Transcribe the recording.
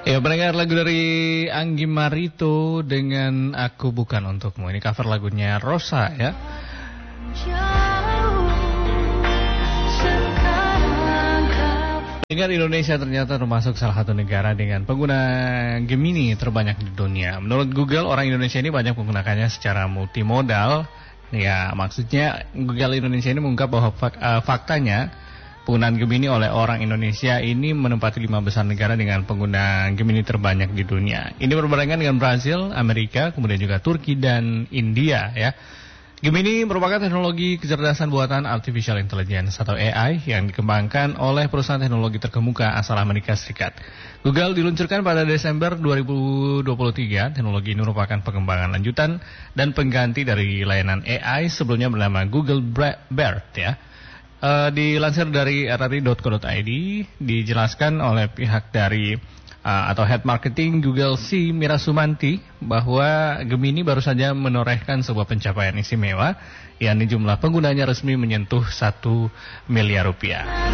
Ya, pendengar lagu dari Anggi Marito dengan Aku Bukan Untukmu. Ini cover lagunya Rosa ya. Pendengar, Indonesia ternyata termasuk salah satu negara dengan pengguna Gemini terbanyak di dunia. Menurut Google, orang Indonesia ini banyak menggunakannya secara multimodal. Ya, maksudnya Google Indonesia ini mengungkap bahwa faktanya penggunaan Gemini oleh orang Indonesia ini menempati 5 besar negara dengan pengguna Gemini terbanyak di dunia. Ini berbarengan dengan Brasil, Amerika, kemudian juga Turki dan India ya. Gemini merupakan teknologi kecerdasan buatan Artificial Intelligence atau AI yang dikembangkan oleh perusahaan teknologi terkemuka asal Amerika Serikat. Google diluncurkan pada Desember 2023. Teknologi ini merupakan pengembangan lanjutan dan pengganti dari layanan AI sebelumnya bernama Google Bard ya. Dilansir dari rri.co.id, dijelaskan oleh pihak dari atau Head Marketing Google C. Mira Sumanti bahwa Gemini baru saja menorehkan sebuah pencapaian istimewa, yakni jumlah penggunanya resmi menyentuh 1 miliar rupiah.